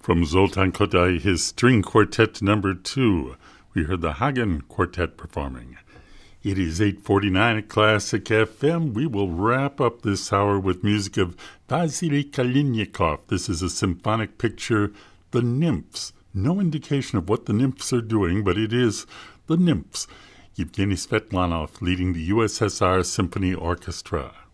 From Zoltan Kodály, his String Quartet No. 2, we heard the Hagen Quartet performing. It is 8:49 at Classic FM. We will wrap up this hour with music of Vasily Kalinikov. This is a symphonic picture, The Nymphs. No indication of what the nymphs are doing, but it is The Nymphs. Yevgeny Svetlanov leading the USSR Symphony Orchestra.